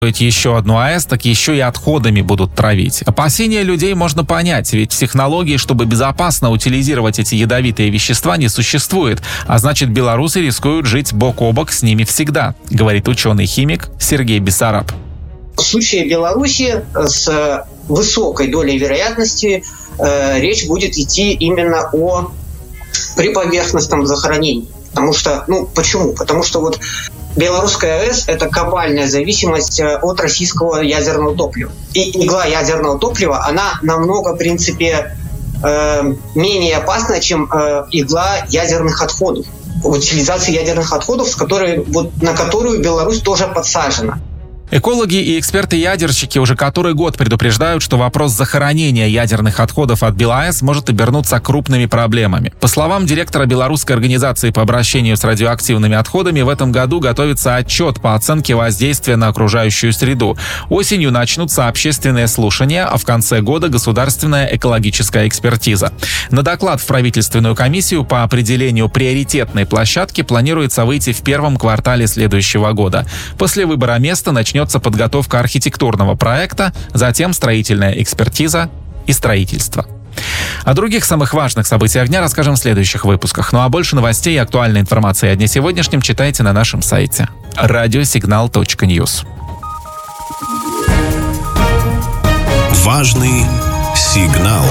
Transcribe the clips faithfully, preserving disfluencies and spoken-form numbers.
еще одну АЭС, так еще и отходами будут травить. Опасения людей можно понять, ведь технологии, чтобы безопасно утилизировать эти ядовитые вещества, не существует, а значит, белорусы рискуют жить бок о бок с ними всегда, говорит ученый-химик Сергей Бессараб. В случае Беларуси с высокой долей вероятности э, речь будет идти именно о приповерхностном захоронении. Потому что, ну, почему? Потому что вот Белорусская АЭС – это глобальная зависимость от российского ядерного топлива. И игла ядерного топлива, она намного, в принципе, э, менее опасна, чем э, игла ядерных отходов. Утилизация ядерных отходов, с которой, вот, на которую Беларусь тоже подсажена. Экологи и эксперты-ядерщики уже который год предупреждают, что вопрос захоронения ядерных отходов от БелАЭС может обернуться крупными проблемами. По словам директора Белорусской организации по обращению с радиоактивными отходами, в этом году готовится отчет по оценке воздействия на окружающую среду. Осенью начнутся общественные слушания, а в конце года государственная экологическая экспертиза. На доклад в правительственную комиссию по определению приоритетной площадки планируется выйти в первом квартале следующего года. После выбора места начнется подготовка архитектурного проекта, затем строительная экспертиза и строительство. О других самых важных событиях дня расскажем в следующих выпусках. Ну а больше новостей и актуальной информации о дне сегодняшнем читайте на нашем сайте радиосигнал точка ньюс. Важный сигнал.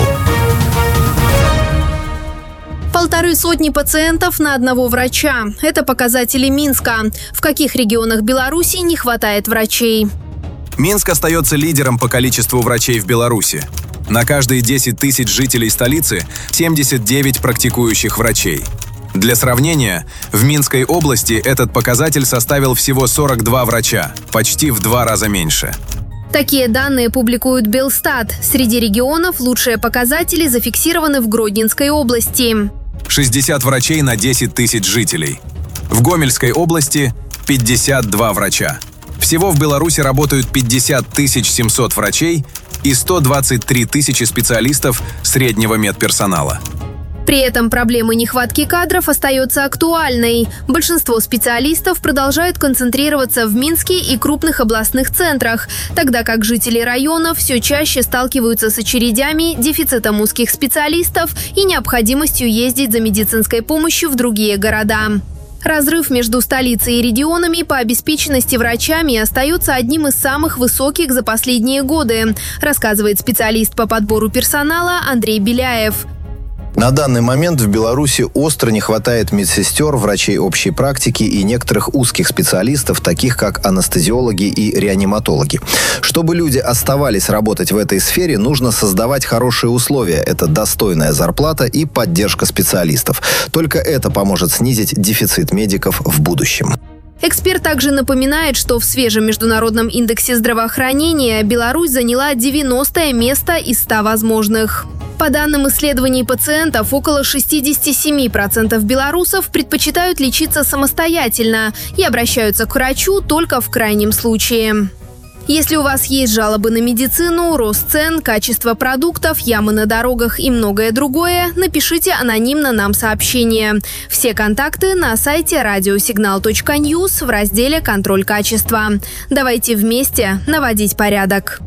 Полторы сотни пациентов на одного врача. Это показатели Минска. В каких регионах Беларуси не хватает врачей? Минск остается лидером по количеству врачей в Беларуси. На каждые десять тысяч жителей столицы семьдесят девять практикующих врачей. Для сравнения, в Минской области этот показатель составил всего сорок два врача, почти в два раза меньше. Такие данные публикует Белстат. Среди регионов лучшие показатели зафиксированы в Гродненской области. шестьдесят врачей на десять тысяч жителей. В Гомельской области пятьдесят два врача. Всего в Беларуси работают пятьдесят тысяч семьсот врачей и сто двадцать три тысячи специалистов среднего медперсонала. При этом проблема нехватки кадров остается актуальной. Большинство специалистов продолжают концентрироваться в Минске и крупных областных центрах, тогда как жители районов все чаще сталкиваются с очередями, дефицитом узких специалистов и необходимостью ездить за медицинской помощью в другие города. Разрыв между столицей и регионами по обеспеченности врачами остается одним из самых высоких за последние годы, рассказывает специалист по подбору персонала Андрей Беляев. На данный момент в Беларуси остро не хватает медсестер, врачей общей практики и некоторых узких специалистов, таких как анестезиологи и реаниматологи. Чтобы люди оставались работать в этой сфере, нужно создавать хорошие условия. Это достойная зарплата и поддержка специалистов. Только это поможет снизить дефицит медиков в будущем. Эксперт также напоминает, что в свежем международном индексе здравоохранения Беларусь заняла девяностое место из ста возможных. По данным исследований пациентов, около шестьдесят семь процентов белорусов предпочитают лечиться самостоятельно и обращаются к врачу только в крайнем случае. Если у вас есть жалобы на медицину, рост цен, качество продуктов, ямы на дорогах и многое другое, напишите анонимно нам сообщение. Все контакты на сайте радиосигнал точка ньюс в разделе «Контроль качества». Давайте вместе наводить порядок.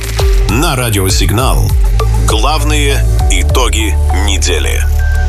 На радиосигнал. Главные итоги недели.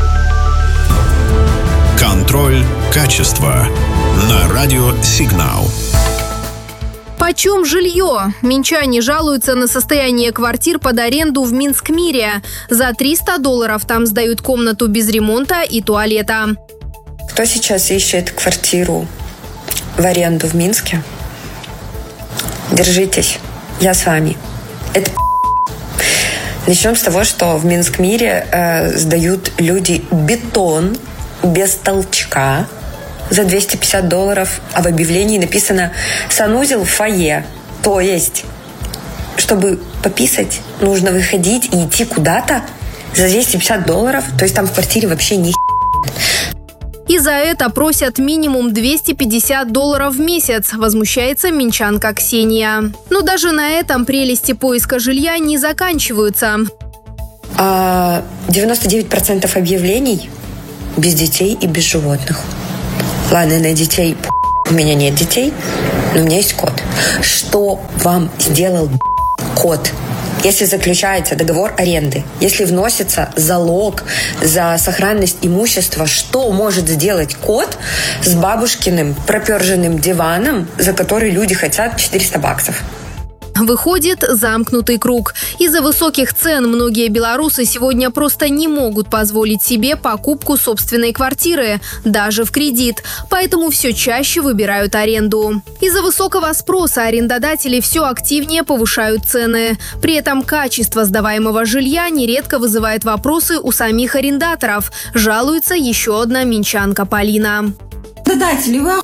Контроль качества на радиосигнал. Почем жилье? Минчане жалуются на состояние квартир под аренду в Минскмире. За триста долларов там сдают комнату без ремонта и туалета. Кто сейчас ищет квартиру в аренду в Минске? Держитесь, я с вами. Это Начнем с того, что в Минскмире э, сдают люди бетон без толчка за двести пятьдесят долларов, а в объявлении написано «санузел в фойе». То есть, чтобы пописать, нужно выходить и идти куда-то за двести пятьдесят долларов. То есть там в квартире вообще ни И за это просят минимум двести пятьдесят долларов в месяц, возмущается минчанка Ксения. Но даже на этом прелести поиска жилья не заканчиваются. А девяносто девять процентов объявлений без детей и без животных. Ладно, на детей, у меня нет детей, Но у меня есть код. Что вам сделал код? Если заключается договор аренды, если вносится залог за сохранность имущества, что может сделать кот с бабушкиным проперженным диваном, за который люди хотят четыреста баксов? Выходит замкнутый круг. Из-за высоких цен многие белорусы сегодня просто не могут позволить себе покупку собственной квартиры, даже в кредит. Поэтому все чаще выбирают аренду. Из-за высокого спроса арендодатели все активнее повышают цены. При этом качество сдаваемого жилья нередко вызывает вопросы у самих арендаторов. Жалуется еще одна минчанка Полина. Арендодатели, вы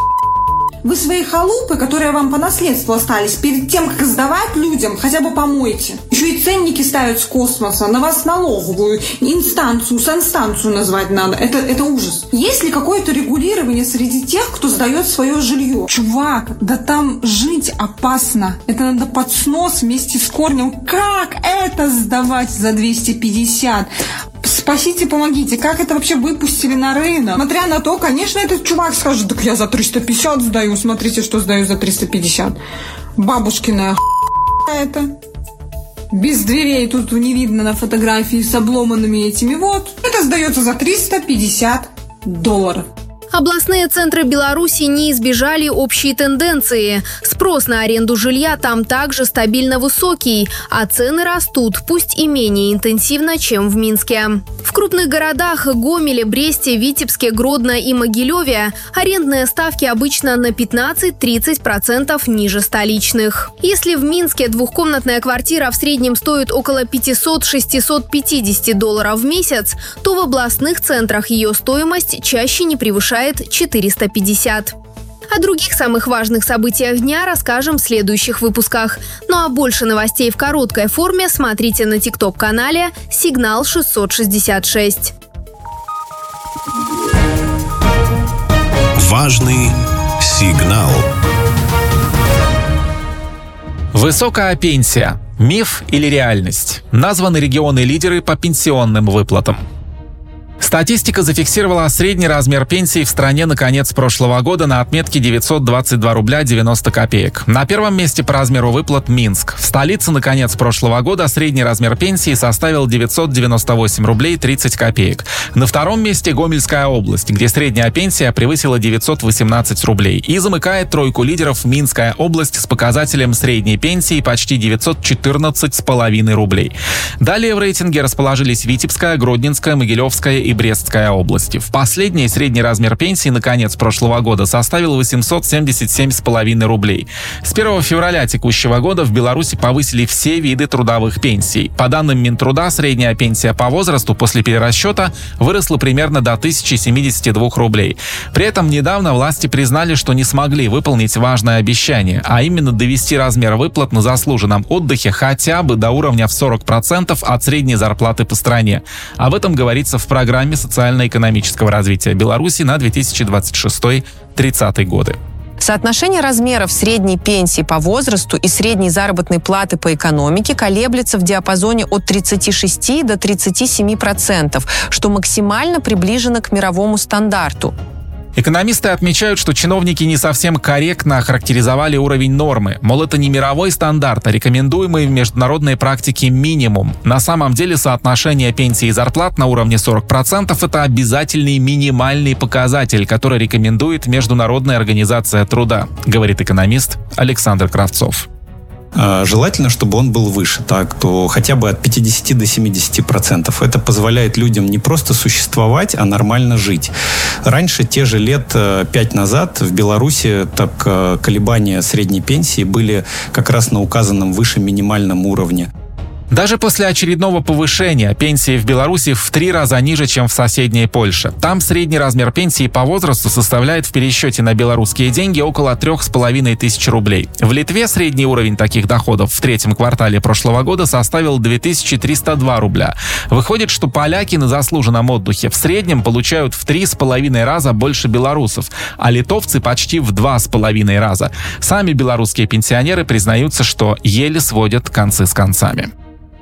Вы свои халупы, которые вам по наследству остались, перед тем, как сдавать людям, хотя бы помойте. Еще и ценники ставят с космоса, на вас налоговую, инстанцию, санстанцию назвать надо. Это, это ужас. Есть ли какое-то регулирование среди тех, кто сдает свое жилье? Чувак, да там жить опасно. Это надо под снос вместе с корнем. Как это сдавать за двести пятьдесят? Спасите, помогите. Как это вообще выпустили на рынок? Смотря на то, конечно, этот чувак скажет, так я за триста пятьдесят сдаю. Смотрите, что сдаю за триста пятьдесят. Бабушкина это. Без дверей тут не видно на фотографии с обломанными этими вот. Это сдается за триста пятьдесят долларов. Областные центры Беларуси не избежали общей тенденции. Спрос на аренду жилья там также стабильно высокий, а цены растут, пусть и менее интенсивно, чем в Минске. В крупных городах Гомеле, Бресте, Витебске, Гродно и Могилеве арендные ставки обычно на пятнадцать-тридцать процентов ниже столичных. Если в Минске двухкомнатная квартира в среднем стоит около пятьсот-шестьсот пятьдесят долларов в месяц, то в областных центрах ее стоимость чаще не превышает четыреста пятьдесят. О других самых важных событиях дня расскажем в следующих выпусках. Ну а больше новостей в короткой форме смотрите на тикток-канале «Сигнал шестьсот шестьдесят шесть». Важный сигнал. Высокая пенсия. Миф или реальность? Названы регионы-лидеры по пенсионным выплатам. Статистика зафиксировала средний размер пенсии в стране на конец прошлого года на отметке девятьсот двадцать два рубля девяносто копеек. На первом месте по размеру выплат Минск. В столице на конец прошлого года средний размер пенсии составил девятьсот девяносто восемь рублей тридцать копеек. На втором месте Гомельская область, где средняя пенсия превысила девятьсот восемнадцать рублей. И замыкает тройку лидеров Минская область с показателем средней пенсии почти девятьсот четырнадцать с половиной рублей. Далее в рейтинге расположились Витебская, Гродненская, Могилевская и Брестская области. В последней средний размер пенсии на конец прошлого года составил восемьсот семьдесят семь с половиной рублей. С первого февраля текущего года в Беларуси повысили все виды трудовых пенсий. По данным Минтруда, средняя пенсия по возрасту после перерасчета выросла примерно до тысячи семидесяти двух рублей. При этом недавно власти признали, что не смогли выполнить важное обещание, а именно довести размер выплат на заслуженном отдыхе хотя бы до уровня в сорок процентов от средней зарплаты по стране. Об этом говорится в программе социально-экономического развития Беларуси на две тысячи двадцать шестой — тридцатый годы. Соотношение размеров средней пенсии по возрасту и средней заработной платы по экономике колеблется в диапазоне от тридцати шести до тридцати семи процентов, что максимально приближено к мировому стандарту. Экономисты отмечают, что чиновники не совсем корректно охарактеризовали уровень нормы. Мол, это не мировой стандарт, а рекомендуемый в международной практике минимум. На самом деле соотношение пенсии и зарплат на уровне сорок процентов – это обязательный минимальный показатель, который рекомендует Международная организация труда, говорит экономист Александр Кравцов. Желательно, чтобы он был выше, так, то хотя бы от пятидесяти до семидесяти процентов. Это позволяет людям не просто существовать, а нормально жить. Раньше, те же лет пять назад, в Беларуси так колебания средней пенсии были как раз на указанном выше минимальном уровне. Даже после очередного повышения пенсии в Беларуси в три раза ниже, чем в соседней Польше. Там средний размер пенсии по возрасту составляет в пересчете на белорусские деньги около трех с половиной тысяч рублей. В Литве средний уровень таких доходов в третьем квартале прошлого года составил две тысячи триста два рубля. Выходит, что поляки на заслуженном отдыхе в среднем получают в три с половиной раза больше белорусов, а литовцы почти в два с половиной раза. Сами белорусские пенсионеры признаются, что еле сводят концы с концами.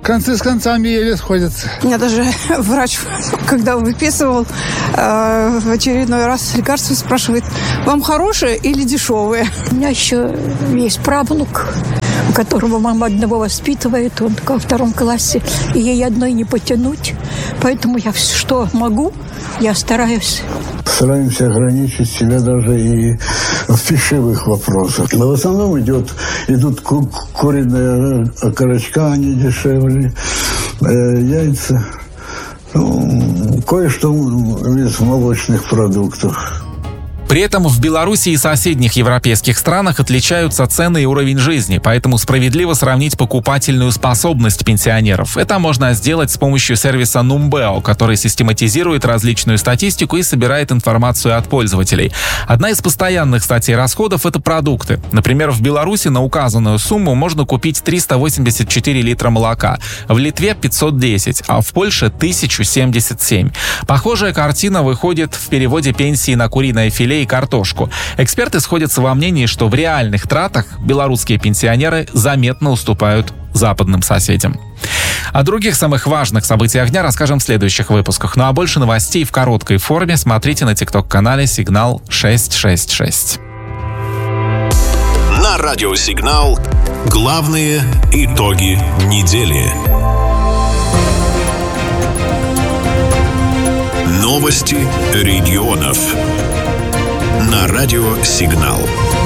концы с концами еле сходятся. Меня даже врач, когда выписывал э, в очередной раз лекарства, спрашивает, вам хорошие или дешевые? У меня еще есть правнук, которого мама одного воспитывает, он во втором классе, и ей одной не потянуть. Поэтому я все, что могу, я стараюсь. Стараемся ограничить себя даже и в пищевых вопросах. Но в основном идет, идут ку- куриные окорочка, они дешевле, э, яйца, ну, кое-что из молочных продуктов. При этом в Беларуси и соседних европейских странах отличаются цены и уровень жизни, поэтому справедливо сравнить покупательную способность пенсионеров. Это можно сделать с помощью сервиса Numbeo, который систематизирует различную статистику и собирает информацию от пользователей. Одна из постоянных статей расходов – это продукты. Например, в Беларуси на указанную сумму можно купить триста восемьдесят четыре литра молока, в Литве – пятьсот десять, а в Польше – тысяча семьдесят семь. Похожая картина выходит в переводе пенсии на куриное филе и картошку. Эксперты сходятся во мнении, что в реальных тратах белорусские пенсионеры заметно уступают западным соседям. О других самых важных событиях дня расскажем в следующих выпусках. Ну а больше новостей в короткой форме смотрите на тикток-канале «Сигнал шестьсот шестьдесят шесть». На радио «Сигнал» главные итоги недели. Новости регионов. На радио «Сигнал».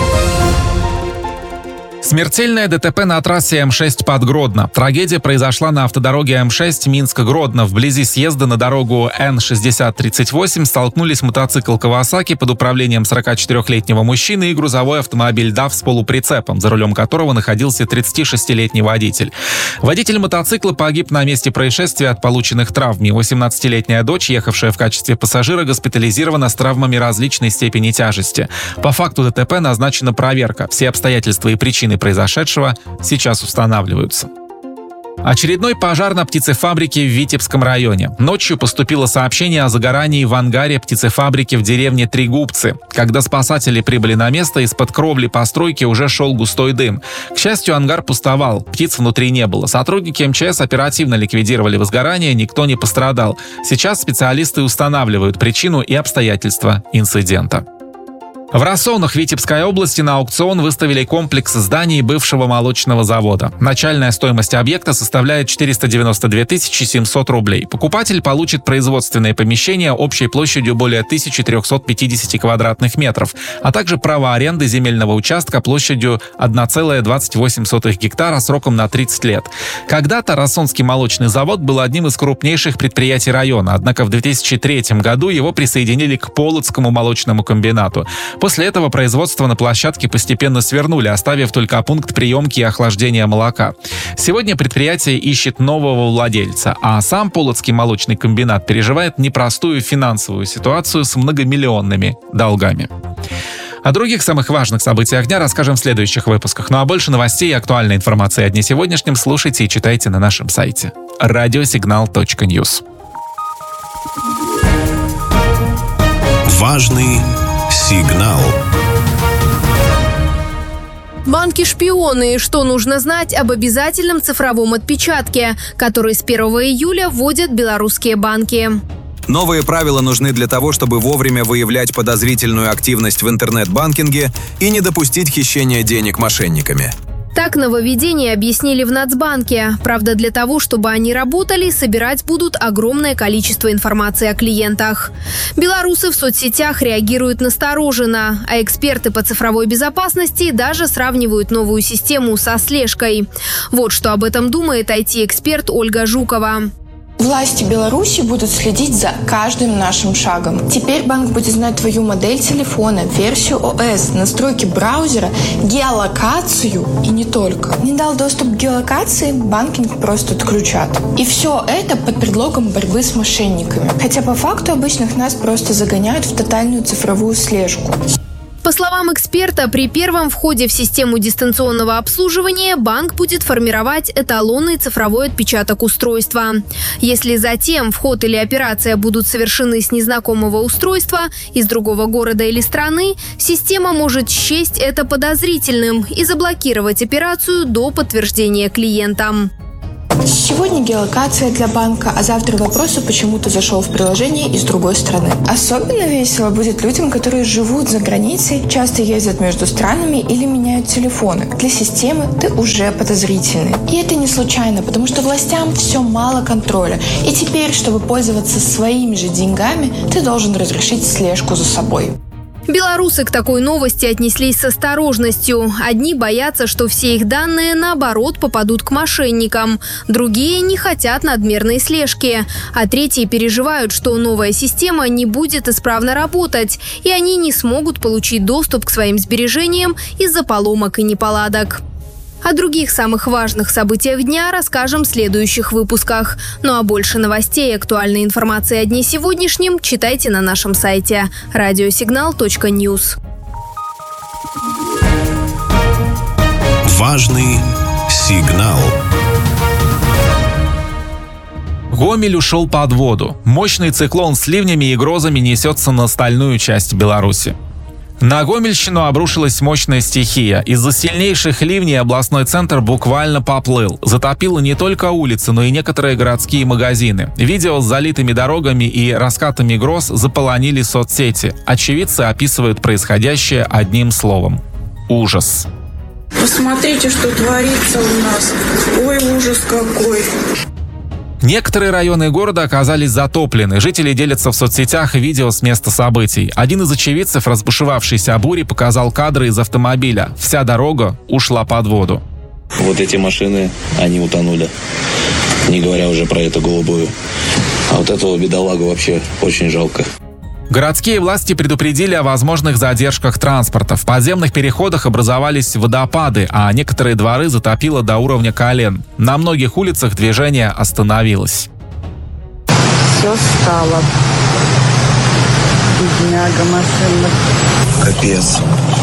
Смертельное ДТП на трассе Эм шесть под Гродно. Трагедия произошла на автодороге Эм шесть Минск-Гродно. Вблизи съезда на дорогу Эн шестьдесят тридцать восемь столкнулись мотоцикл Кавасаки под управлением сорокачетырёхлетнего мужчины и грузовой автомобиль ДАФ с полуприцепом, за рулем которого находился тридцатишестилетний водитель. Водитель мотоцикла погиб на месте происшествия от полученных травм. Его семнадцатилетняя дочь, ехавшая в качестве пассажира, госпитализирована с травмами различной степени тяжести. По факту ДТП назначена проверка. Все обстоятельства и причины произошедшего сейчас устанавливаются. Очередной пожар на птицефабрике в Витебском районе. Ночью поступило сообщение о загорании в ангаре птицефабрики в деревне Трегубцы. Когда спасатели прибыли на место, из-под кровли постройки уже шел густой дым. К счастью, ангар пустовал, птиц внутри не было. Сотрудники Эм Че Эс оперативно ликвидировали возгорание, никто не пострадал. Сейчас специалисты устанавливают причину и обстоятельства инцидента. В Рассонах Витебской области на аукцион выставили комплекс зданий бывшего молочного завода. Начальная стоимость объекта составляет четыреста девяносто две тысячи семьсот рублей. Покупатель получит производственное помещение общей площадью более тысяча триста пятьдесят квадратных метров, а также право аренды земельного участка площадью одна целая двадцать восемь сотых гектара сроком на тридцать лет. Когда-то Рассонский молочный завод был одним из крупнейших предприятий района, однако в две тысячи третьем году его присоединили к Полоцкому молочному комбинату. После этого производство на площадке постепенно свернули, оставив только пункт приемки и охлаждения молока. Сегодня предприятие ищет нового владельца, а сам Полоцкий молочный комбинат переживает непростую финансовую ситуацию с многомиллионными долгами. О других самых важных событиях дня расскажем в следующих выпусках. Ну а больше новостей и актуальной информации о дне сегодняшнем слушайте и читайте на нашем сайте радиосигнал точка ньюс. Важный сигнал. Банки-шпионы. Что нужно знать об обязательном цифровом отпечатке, который с первого июля вводят белорусские банки? Новые правила нужны для того, чтобы вовремя выявлять подозрительную активность в интернет-банкинге и не допустить хищения денег мошенниками. Так нововведения объяснили в Нацбанке. Правда, для того, чтобы они работали, собирать будут огромное количество информации о клиентах. Белорусы в соцсетях реагируют настороженно, а эксперты по цифровой безопасности даже сравнивают новую систему со слежкой. Вот что об этом думает ай ти-эксперт Ольга Жукова. Власти Беларуси будут следить за каждым нашим шагом. Теперь банк будет знать твою модель телефона, версию о эс, настройки браузера, геолокацию и не только. Не дал доступ к геолокации, банкинг просто отключат. И все это под предлогом борьбы с мошенниками. Хотя по факту обычных нас просто загоняют в тотальную цифровую слежку. По словам эксперта, при первом входе в систему дистанционного обслуживания банк будет формировать эталонный цифровой отпечаток устройства. Если затем вход или операция будут совершены с незнакомого устройства из другого города или страны, система может счесть это подозрительным и заблокировать операцию до подтверждения клиентам. Сегодня геолокация для банка, а завтра вопросы, почему ты зашел в приложение из другой страны. Особенно весело будет людям, которые живут за границей, часто ездят между странами или меняют телефоны. Для системы ты уже подозрительный. И это не случайно, потому что властям все мало контроля. И теперь, чтобы пользоваться своими же деньгами, ты должен разрешить слежку за собой. Белорусы к такой новости отнеслись с осторожностью. Одни боятся, что все их данные, наоборот, попадут к мошенникам. Другие не хотят надмерной слежки. А третьи переживают, что новая система не будет исправно работать, и они не смогут получить доступ к своим сбережениям из-за поломок и неполадок. О других самых важных событиях дня расскажем в следующих выпусках. Ну а больше новостей и актуальной информации о дне сегодняшнем читайте на нашем сайте радиосигнал точка ньюс. Важный сигнал. Гомель ушел под воду. Мощный циклон с ливнями и грозами несется на остальную часть Беларуси. На Гомельщину обрушилась мощная стихия. Из-за сильнейших ливней областной центр буквально поплыл. Затопило не только улицы, но и некоторые городские магазины. Видео с залитыми дорогами и раскатами гроз заполонили соцсети. Очевидцы описывают происходящее одним словом – ужас. Посмотрите, что творится у нас. Ой, ужас какой. Некоторые районы города оказались затоплены. Жители делятся в соцсетях видео с места событий. Один из очевидцев разбушевавшейся бури показал кадры из автомобиля. Вся дорога ушла под воду. Вот эти машины, они утонули. Не говоря уже про эту голубую. А вот этого бедолагу вообще очень жалко. Городские власти предупредили о возможных задержках транспорта. В подземных переходах образовались водопады, а некоторые дворы затопило до уровня колен. На многих улицах движение остановилось. Все стало. Бедняга машина. Капец.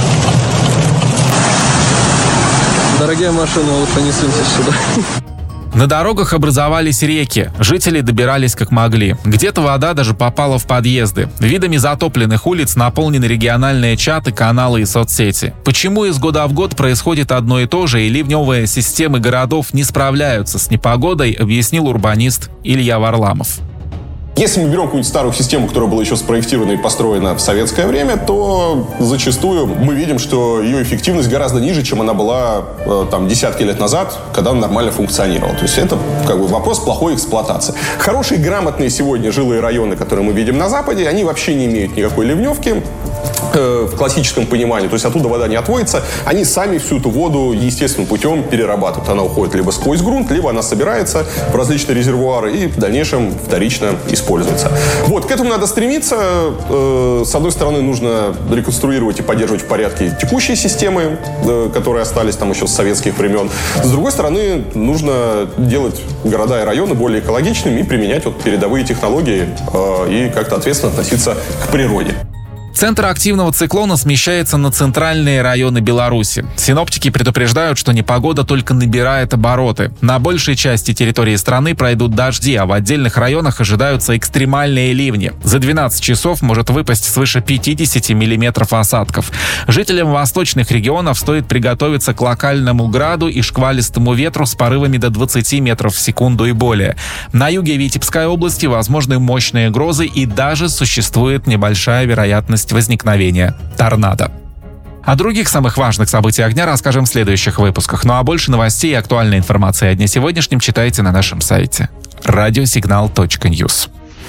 Дорогие машины, лучше не суньтесь сюда. На дорогах образовались реки. Жители добирались как могли. Где-то вода даже попала в подъезды. Видами затопленных улиц наполнены региональные чаты, каналы и соцсети. Почему из года в год происходит одно и то же, и ливневые системы городов не справляются с непогодой, объяснил урбанист Илья Варламов. Если мы берем какую-нибудь старую систему, которая была еще спроектирована и построена в советское время, то зачастую мы видим, что ее эффективность гораздо ниже, чем она была там, десятки лет назад, когда она нормально функционировала. То есть это как бы вопрос плохой эксплуатации. Хорошие, грамотные сегодня жилые районы, которые мы видим на Западе, они вообще не имеют никакой ливневки э, в классическом понимании. То есть оттуда вода не отводится. Они сами всю эту воду естественным путем перерабатывают. Она уходит либо сквозь грунт, либо она собирается в различные резервуары и в дальнейшем вторично используется. Используется. Вот, к этому надо стремиться. С одной стороны, нужно реконструировать и поддерживать в порядке текущие системы, которые остались там еще с советских времен. С другой стороны, нужно делать города и районы более экологичными и применять вот передовые технологии и как-то ответственно относиться к природе. Центр активного циклона смещается на центральные районы Беларуси. Синоптики предупреждают, что непогода только набирает обороты. На большей части территории страны пройдут дожди, а в отдельных районах ожидаются экстремальные ливни. За двенадцать часов может выпасть свыше пятьдесят миллиметров осадков. Жителям восточных регионов стоит приготовиться к локальному граду и шквалистому ветру с порывами до двадцати метров в секунду и более. На юге Витебской области возможны мощные грозы и даже существует небольшая вероятность возникновения торнадо. О других самых важных событиях дня расскажем в следующих выпусках. Ну а больше новостей и актуальной информации о дне сегодняшнем читайте на нашем сайте радиосигнал точка ньюс.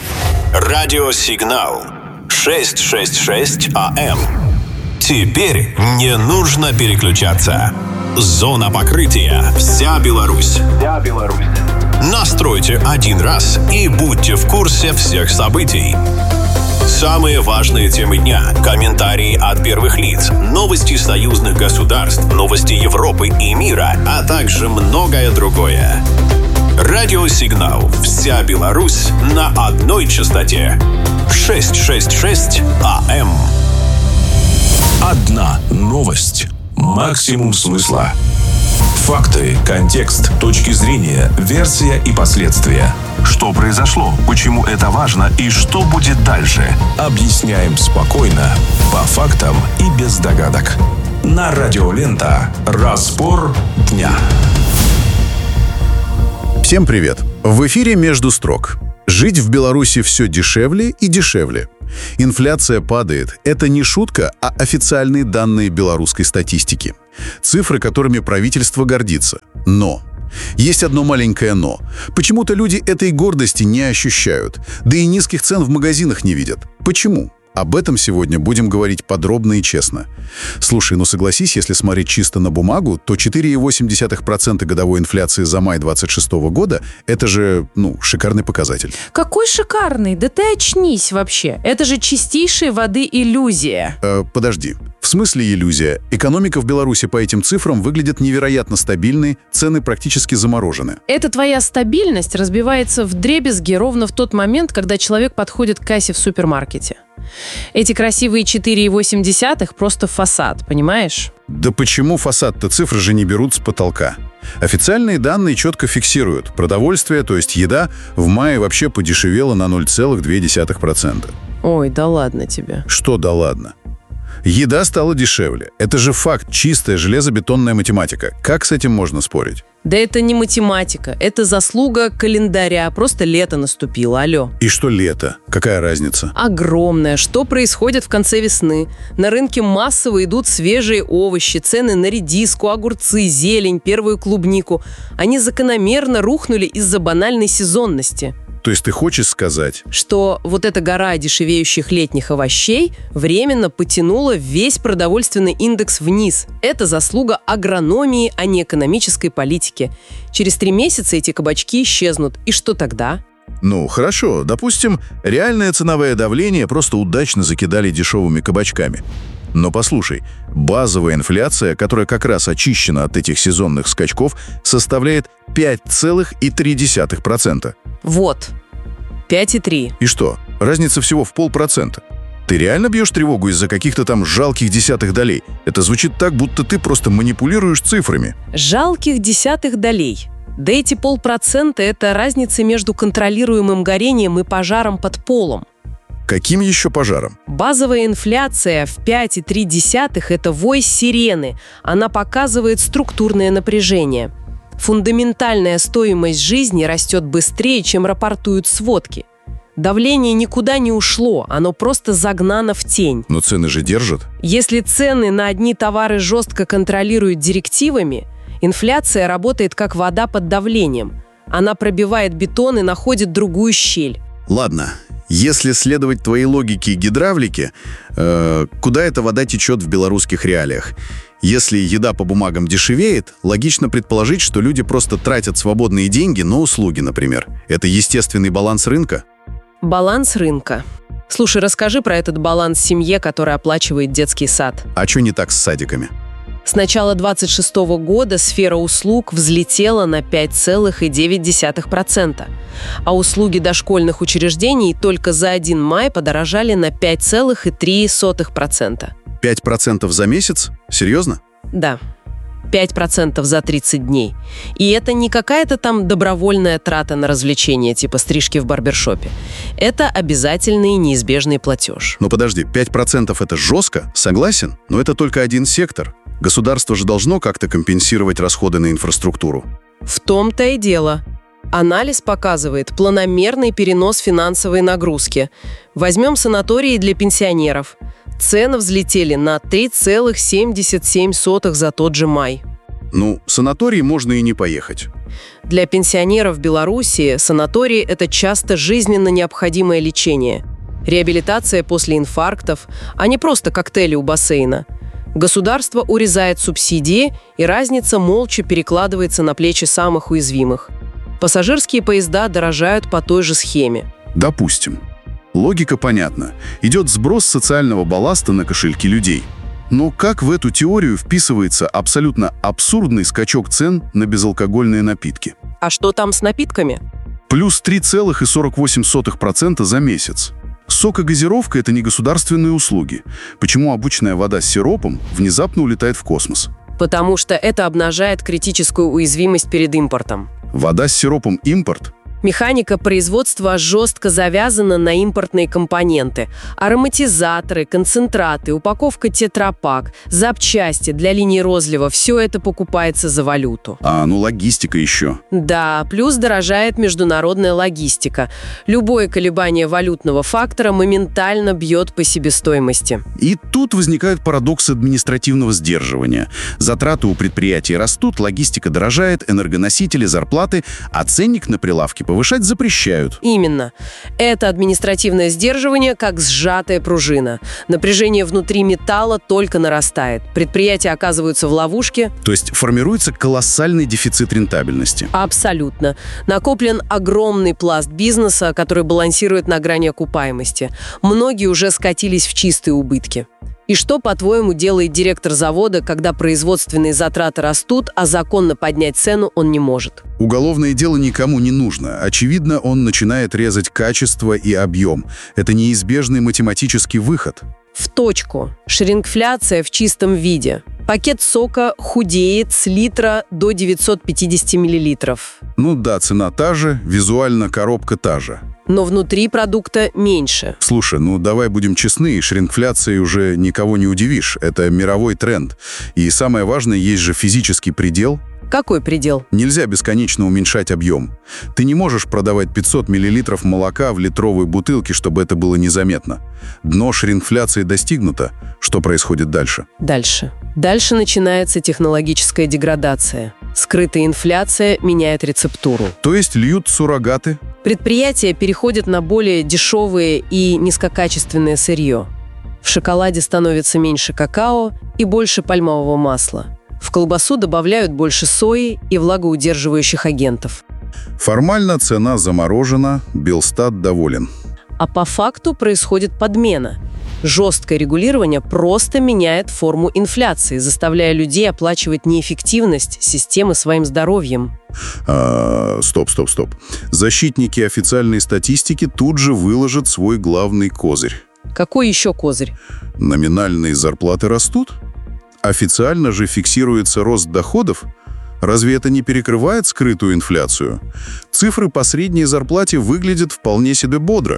Радиосигнал шестьсот шестьдесят шесть АМ. Теперь не нужно переключаться. Зона покрытия. Вся Беларусь. Вся Беларусь. Настройте один раз и будьте в курсе всех событий. Самые важные темы дня, комментарии от первых лиц, новости союзных государств, новости Европы и мира, а также многое другое. Радиосигнал «Вся Беларусь» на одной частоте. шестьсот шестьдесят шесть АМ. Одна новость. Максимум смысла. Факты, контекст, точки зрения, версия и последствия. Что произошло, почему это важно и что будет дальше. Объясняем спокойно, по фактам и без догадок. На Радиолента. Разбор дня. Все Всем привет! В эфире «Между строк». Жить в Беларуси все дешевле и дешевле. Инфляция падает. Это не шутка, а официальные данные белорусской статистики. Цифры, которыми правительство гордится. Но есть одно маленькое «но». Почему-то люди этой гордости не ощущают, да и низких цен в магазинах не видят. Почему? Об этом сегодня будем говорить подробно и честно. Слушай, ну согласись, если смотреть чисто на бумагу, то четыре целых восемь десятых процента годовой инфляции за май двадцать шестого года – это же, ну, шикарный показатель. Какой шикарный? Да ты очнись вообще. Это же чистейшей воды иллюзия. Э, подожди. В смысле иллюзия? Экономика в Беларуси по этим цифрам выглядит невероятно стабильной, цены практически заморожены. Эта твоя стабильность разбивается вдребезги ровно в тот момент, когда человек подходит к кассе в супермаркете. Эти красивые четыре целых восемь десятых просто фасад, понимаешь? Да почему фасад-то? Цифры же не берут с потолка. Официальные данные четко фиксируют. Продовольствие, то есть еда, в мае вообще подешевело на ноль целых две десятых процента. Ой, да ладно тебе. Что да ладно? Еда стала дешевле. Это же факт, чистая железобетонная математика. Как с этим можно спорить? Да это не математика, это заслуга календаря. Просто лето наступило, алло. И что лето? Какая разница? Огромная. Что происходит в конце весны? На рынке массово идут свежие овощи, цены на редиску, огурцы, зелень, первую клубнику. Они закономерно рухнули из-за банальной сезонности. То есть ты хочешь сказать, что вот эта гора дешевеющих летних овощей временно потянула весь продовольственный индекс вниз. Это заслуга агрономии, а не экономической политики. Через три месяца эти кабачки исчезнут. И что тогда? Ну, хорошо. Допустим, реальное ценовое давление просто удачно закидали дешевыми кабачками. Но послушай, базовая инфляция, которая как раз очищена от этих сезонных скачков, составляет пять целых три десятых процента. Вот, пять целых три. И что, разница всего в полпроцента? Ты реально бьешь тревогу из-за каких-то там жалких десятых долей? Это звучит так, будто ты просто манипулируешь цифрами. Жалких десятых долей? Да эти полпроцента – это разница между контролируемым горением и пожаром под полом. Каким еще пожаром? Базовая инфляция в пять целых три десятых – это вой сирены. Она показывает структурное напряжение. Фундаментальная стоимость жизни растет быстрее, чем рапортуют сводки. Давление никуда не ушло, оно просто загнано в тень. Но цены же держат. Если цены на одни товары жестко контролируют директивами, инфляция работает как вода под давлением. Она пробивает бетон и находит другую щель. Ладно. Если следовать твоей логике и гидравлике, э, куда эта вода течет в белорусских реалиях? Если еда по бумагам дешевеет, логично предположить, что люди просто тратят свободные деньги на услуги, например. Это естественный баланс рынка? Баланс рынка. Слушай, расскажи про этот баланс семье, которая оплачивает детский сад. А что не так с садиками? С начала двадцать шестого года сфера услуг взлетела на пять целых девять десятых процента, а услуги дошкольных учреждений только за один май подорожали на пять целых три десятых процента. пять процентов за месяц? Серьезно? Да. пять процентов за тридцать дней. И это не какая-то там добровольная трата на развлечения, типа стрижки в барбершопе. Это обязательный неизбежный платеж. Но подожди, пять процентов это жестко? Согласен? Но это только один сектор. Государство же должно как-то компенсировать расходы на инфраструктуру. В том-то и дело. Анализ показывает планомерный перенос финансовой нагрузки. Возьмем санатории для пенсионеров. Цены взлетели на три целых семьдесят семь сотых за тот же май. Ну, в санаторий можно и не поехать. Для пенсионеров в Беларуси санатории – это часто жизненно необходимое лечение. Реабилитация после инфарктов, а не просто коктейли у бассейна. Государство урезает субсидии, и разница молча перекладывается на плечи самых уязвимых. Пассажирские поезда дорожают по той же схеме. Допустим. Логика понятна. Идет сброс социального балласта на кошельки людей. Но как в эту теорию вписывается абсолютно абсурдный скачок цен на безалкогольные напитки? А что там с напитками? Плюс три целых сорок восемь сотых процента за месяц. Сок и газировка – это не государственные услуги. Почему обычная вода с сиропом внезапно улетает в космос? Потому что это обнажает критическую уязвимость перед импортом. Вода с сиропом – импорт? Механика производства жестко завязана на импортные компоненты. Ароматизаторы, концентраты, упаковка тетрапак, запчасти для линии розлива – все это покупается за валюту. А, ну логистика еще. Да, плюс дорожает международная логистика. Любое колебание валютного фактора моментально бьет по себестоимости. И тут возникают парадоксы административного сдерживания. Затраты у предприятий растут, логистика дорожает, энергоносители, зарплаты, а ценник на прилавке повышать запрещают. Именно. Это административное сдерживание как сжатая пружина. Напряжение внутри металла только нарастает. Предприятия оказываются в ловушке. То есть формируется колоссальный дефицит рентабельности. Абсолютно. Накоплен огромный пласт бизнеса, который балансирует на грани окупаемости. Многие уже скатились в чистые убытки. И что, по-твоему, делает директор завода, когда производственные затраты растут, а законно поднять цену он не может? Уголовное дело никому не нужно. Очевидно, он начинает резать качество и объем. Это неизбежный математический выход. В точку. Шрингфляция в чистом виде. Пакет сока худеет с литра до девятьсот пятьдесят миллилитров. Ну да, цена та же, визуально коробка та же. Но внутри продукта меньше. Слушай, ну давай будем честны, шрингфляцией уже никого не удивишь. Это мировой тренд. И самое важное, есть же физический предел. Какой предел? Нельзя бесконечно уменьшать объем. Ты не можешь продавать пятьсот миллилитров молока в литровой бутылке, чтобы это было незаметно. Дно шрингфляции достигнуто. Что происходит дальше? Дальше. Дальше начинается технологическая деградация. Скрытая инфляция меняет рецептуру. То есть льют суррогаты? Предприятия переходят на более дешевые и низкокачественное сырье. В шоколаде становится меньше какао и больше пальмового масла. В колбасу добавляют больше сои и влагоудерживающих агентов. Формально цена заморожена, Белстат доволен. А по факту происходит подмена. Жесткое регулирование просто меняет форму инфляции, заставляя людей оплачивать неэффективность системы своим здоровьем. А, стоп, стоп, стоп. Защитники официальной статистики тут же выложат свой главный козырь. Какой еще козырь? Номинальные зарплаты растут? Официально же фиксируется рост доходов. Разве это не перекрывает скрытую инфляцию? Цифры по средней зарплате выглядят вполне себе бодро.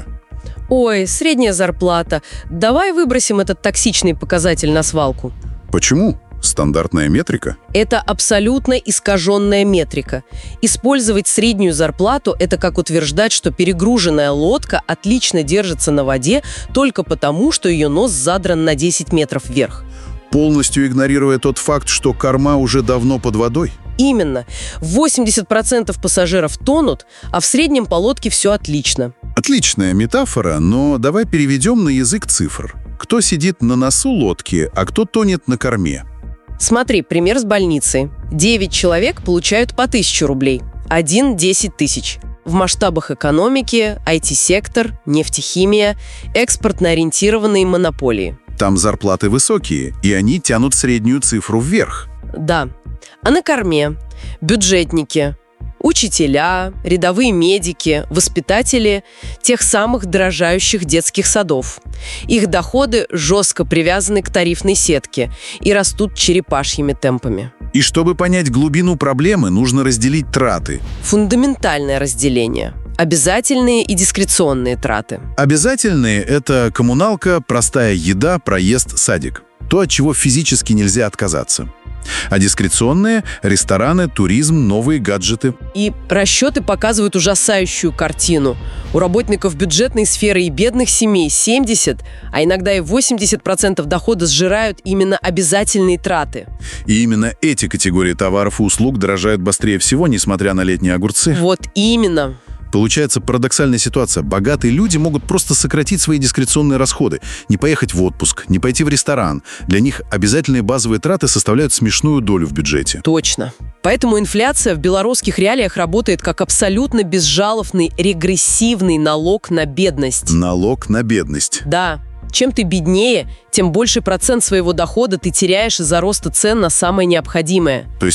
Ой, средняя зарплата. Давай выбросим этот токсичный показатель на свалку. Почему? Стандартная метрика? Это абсолютно искаженная метрика. Использовать среднюю зарплату – это как утверждать, что перегруженная лодка отлично держится на воде только потому, что ее нос задран на десять метров вверх. Полностью игнорируя тот факт, что корма уже давно под водой? Именно. восемьдесят процентов пассажиров тонут, а в среднем по лодке все отлично. Отличная метафора, но давай переведем на язык цифр. Кто сидит на носу лодки, а кто тонет на корме? Смотри, пример с больницей. девять человек получают по тысяче рублей, один – десять тысяч. В масштабах экономики, ай ти-сектор, нефтехимия, экспортно-ориентированные монополии. Там зарплаты высокие, и они тянут среднюю цифру вверх. Да. А на корме бюджетники, учителя, рядовые медики, воспитатели тех самых дорожающих детских садов. Их доходы жестко привязаны к тарифной сетке и растут черепашьими темпами. И чтобы понять глубину проблемы, нужно разделить траты. Фундаментальное разделение. Обязательные и дискреционные траты. Обязательные – это коммуналка, простая еда, проезд, садик. То, от чего физически нельзя отказаться. А дискреционные – рестораны, туризм, новые гаджеты. И расчеты показывают ужасающую картину. У работников бюджетной сферы и бедных семей семьдесят, а иногда и восемьдесят процентов дохода сжирают именно обязательные траты. И именно эти категории товаров и услуг дорожают быстрее всего, несмотря на летние огурцы. Вот именно. Получается парадоксальная ситуация. Богатые люди могут просто сократить свои дискреционные расходы, не поехать в отпуск, не пойти в ресторан. Для них обязательные базовые траты составляют смешную долю в бюджете. Точно. Поэтому инфляция в белорусских реалиях работает как абсолютно безжалостный регрессивный налог на бедность. Налог на бедность. Да. Чем ты беднее, тем больше процент своего дохода ты теряешь из-за роста цен на самое необходимое. То есть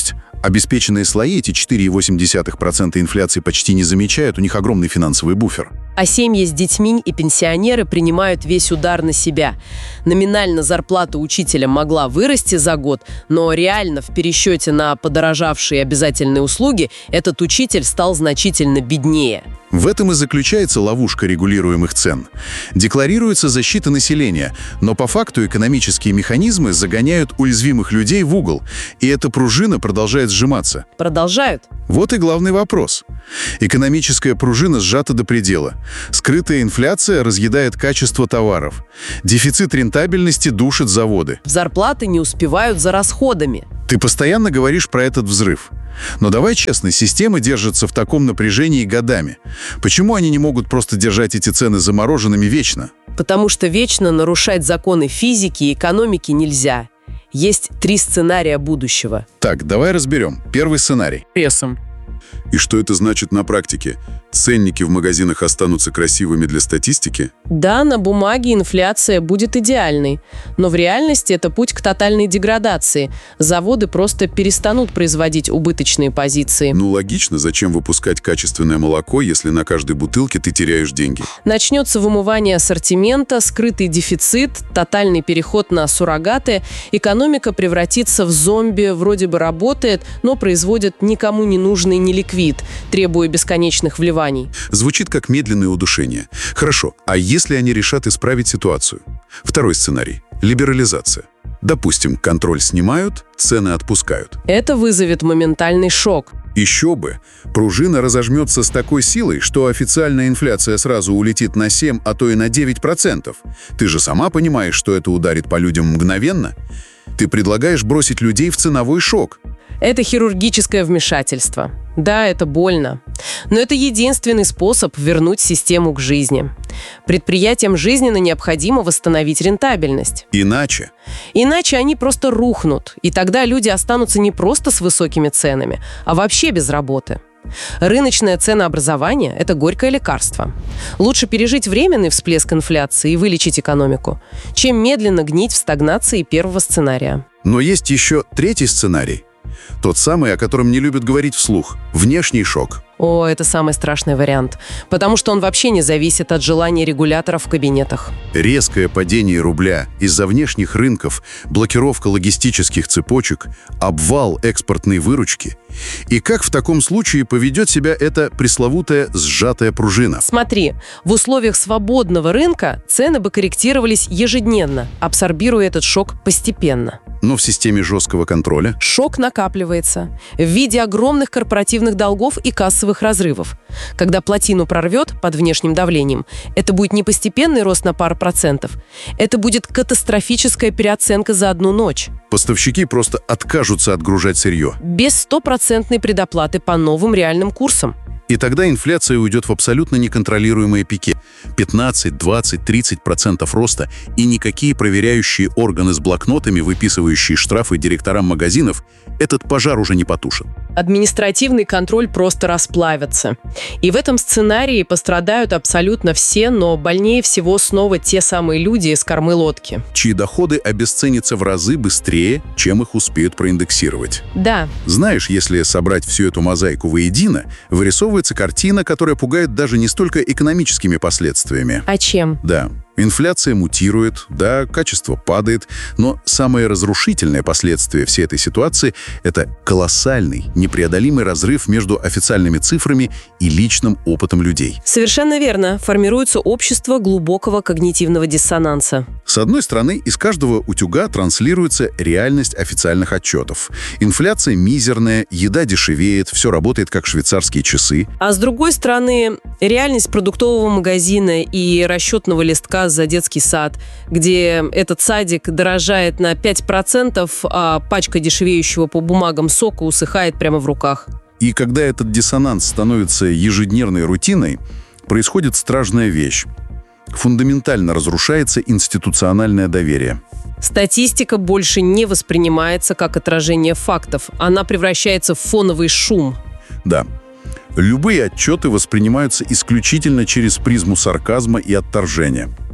Обеспеченные слои эти четыре целых восемь десятых процента инфляции почти не замечают, у них огромный финансовый буфер. А семьи с детьми и пенсионеры принимают весь удар на себя. Номинально зарплата учителя могла вырасти за год, но реально в пересчете на подорожавшие обязательные услуги этот учитель стал значительно беднее. В этом и заключается ловушка регулируемых цен. Декларируется защита населения, но по факту экономические механизмы загоняют уязвимых людей в угол, и эта пружина продолжает сжиматься. Продолжают? Вот и главный вопрос. Экономическая пружина сжата до предела. Скрытая инфляция разъедает качество товаров. Дефицит рентабельности душит заводы. Зарплаты не успевают за расходами. Ты постоянно говоришь про этот взрыв. Но давай честно, системы держатся в таком напряжении годами. Почему они не могут просто держать эти цены замороженными вечно? Потому что вечно нарушать законы физики и экономики нельзя. Есть три сценария будущего. Так, давай разберем. Первый сценарий. Прессом. И что это значит на практике? Ценники в магазинах останутся красивыми для статистики? Да, на бумаге инфляция будет идеальной, но в реальности это путь к тотальной деградации. Заводы просто перестанут производить убыточные позиции. Ну, логично, зачем выпускать качественное молоко, если на каждой бутылке ты теряешь деньги? Начнется вымывание ассортимента, скрытый дефицит, тотальный переход на суррогаты. Экономика превратится в зомби, вроде бы работает, но производит никому не нужный неликвид, требуя бесконечных вливаний. Звучит как медленное удушение. Хорошо, а если они решат исправить ситуацию? Второй сценарий – либерализация. Допустим, контроль снимают, цены отпускают. Это вызовет моментальный шок. Еще бы. Пружина разожмется с такой силой, что официальная инфляция сразу улетит на семь, а то и на девять процентов. Ты же сама понимаешь, что это ударит по людям мгновенно? Ты предлагаешь бросить людей в ценовой шок. Это хирургическое вмешательство. Да, это больно. Но это единственный способ вернуть систему к жизни. Предприятиям жизненно необходимо восстановить рентабельность. Иначе? Иначе они просто рухнут. И тогда люди останутся не просто с высокими ценами, а вообще без работы. Рыночное ценообразование – это горькое лекарство. Лучше пережить временный всплеск инфляции и вылечить экономику, чем медленно гнить в стагнации первого сценария. Но есть еще третий сценарий. Тот самый, о котором не любят говорить вслух. Внешний шок. О, это самый страшный вариант. Потому что он вообще не зависит от желания регуляторов в кабинетах. Резкое падение рубля из-за внешних рынков, блокировка логистических цепочек, обвал экспортной выручки. И как в таком случае поведет себя эта пресловутая сжатая пружина? Смотри, в условиях свободного рынка цены бы корректировались ежедневно, абсорбируя этот шок постепенно. Но в системе жесткого контроля? Шок накапливается в виде огромных корпоративных долгов и кассовых разрывов. Когда плотину прорвет под внешним давлением, это будет не постепенный рост на пару процентов. Это будет катастрофическая переоценка за одну ночь. Поставщики просто откажутся отгружать сырье. Без стопроцентной предоплаты по новым реальным курсам. И тогда инфляция уйдет в абсолютно неконтролируемые пики. пятнадцать, двадцать, тридцать процентов роста, и никакие проверяющие органы с блокнотами, выписывающие штрафы директорам магазинов, этот пожар уже не потушит. Административный контроль просто расплавится. И в этом сценарии пострадают абсолютно все, но больнее всего снова те самые люди из кормы лодки. Чьи доходы обесценятся в разы быстрее, чем их успеют проиндексировать. Да. Знаешь, если собрать всю эту мозаику воедино, вырисовывается картина, которая пугает даже не столько экономическими последствиями. А чем? Да. Инфляция мутирует, да, качество падает, но самое разрушительное последствие всей этой ситуации – это колоссальный, непреодолимый разрыв между официальными цифрами и личным опытом людей. Совершенно верно. Формируется общество глубокого когнитивного диссонанса. С одной стороны, из каждого утюга транслируется реальность официальных отчетов. Инфляция мизерная, еда дешевеет, все работает как швейцарские часы. А с другой стороны, реальность продуктового магазина и расчетного листка за детский сад, где этот садик дорожает на пять процентов, а пачка дешевеющего по бумагам сока усыхает прямо в руках. И когда этот диссонанс становится ежедневной рутиной, происходит страшная вещь. Фундаментально разрушается институциональное доверие. Статистика больше не воспринимается как отражение фактов. Она превращается в фоновый шум. Да. Любые отчеты воспринимаются исключительно через призму сарказма и отторжения.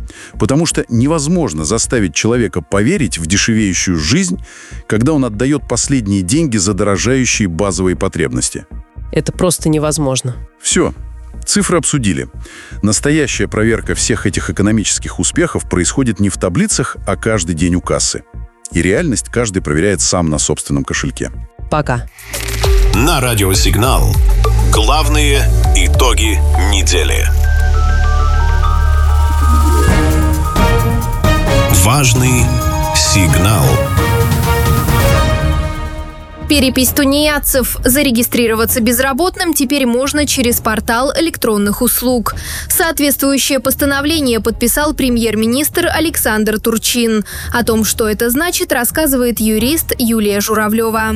Потому что невозможно заставить человека поверить в дешевеющую жизнь, когда он отдает последние деньги за дорожающие базовые потребности. Это просто невозможно. Все. Цифры обсудили. Настоящая проверка всех этих экономических успехов происходит не в таблицах, а каждый день у кассы. И реальность каждый проверяет сам на собственном кошельке. Пока. На радио «Сигнал». Главные итоги недели. Важный сигнал. Перепись тунеядцев. Зарегистрироваться безработным теперь можно через портал электронных услуг. Соответствующее постановление подписал премьер-министр Александр Турчин. О том, что это значит, рассказывает юрист Юлия Журавлева.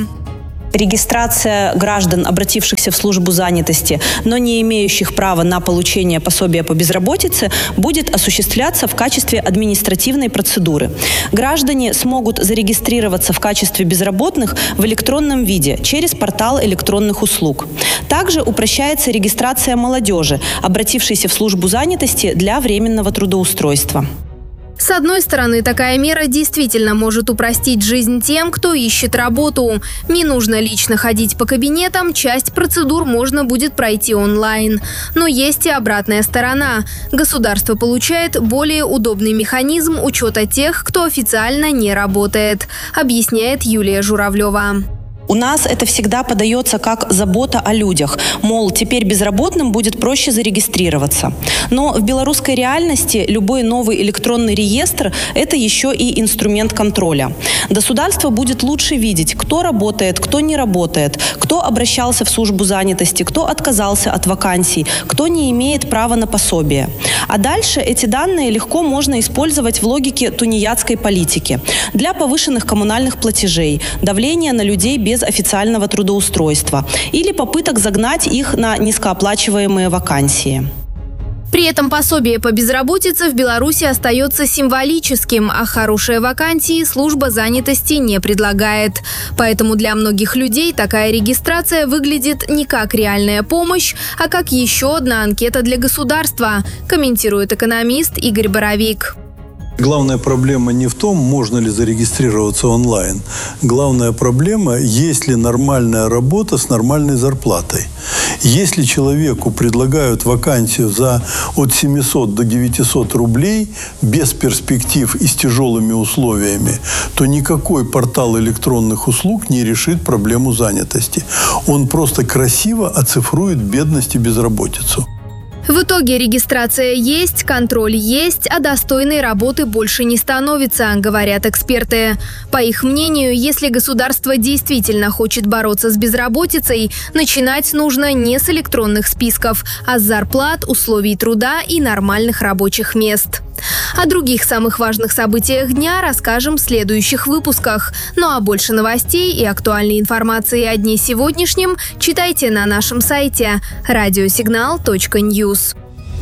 Регистрация граждан, обратившихся в службу занятости, но не имеющих права на получение пособия по безработице, будет осуществляться в качестве административной процедуры. Граждане смогут зарегистрироваться в качестве безработных в электронном виде через портал электронных услуг. Также упрощается регистрация молодежи, обратившейся в службу занятости для временного трудоустройства. С одной стороны, такая мера действительно может упростить жизнь тем, кто ищет работу. Не нужно лично ходить по кабинетам, часть процедур можно будет пройти онлайн. Но есть и обратная сторона. Государство получает более удобный механизм учета тех, кто официально не работает, объясняет Юлия Журавлева. У нас это всегда подается как забота о людях. Мол, теперь безработным будет проще зарегистрироваться. Но в белорусской реальности любой новый электронный реестр – это еще и инструмент контроля. Государство будет лучше видеть, кто работает, кто не работает, кто обращался в службу занятости, кто отказался от вакансий, кто не имеет права на пособие. А дальше эти данные легко можно использовать в логике тунеядской политики для повышенных коммунальных платежей, давления на людей без без официального трудоустройства или попыток загнать их на низкооплачиваемые вакансии. При этом пособие по безработице в Беларуси остается символическим, а хорошие вакансии служба занятости не предлагает. Поэтому для многих людей такая регистрация выглядит не как реальная помощь, а как еще одна анкета для государства, комментирует экономист Игорь Боровик. Главная проблема не в том, можно ли зарегистрироваться онлайн. Главная проблема, есть ли нормальная работа с нормальной зарплатой. Если человеку предлагают вакансию за от семисот до девятисот рублей, без перспектив и с тяжелыми условиями, то никакой портал электронных услуг не решит проблему занятости. Он просто красиво оцифрует бедность и безработицу. В итоге регистрация есть, контроль есть, а достойной работы больше не становится, говорят эксперты. По их мнению, если государство действительно хочет бороться с безработицей, начинать нужно не с электронных списков, а с зарплат, условий труда и нормальных рабочих мест. О других самых важных событиях дня расскажем в следующих выпусках. Ну а больше новостей и актуальной информации о дне сегодняшнем читайте на нашем сайте радиосигнал точка ньюс.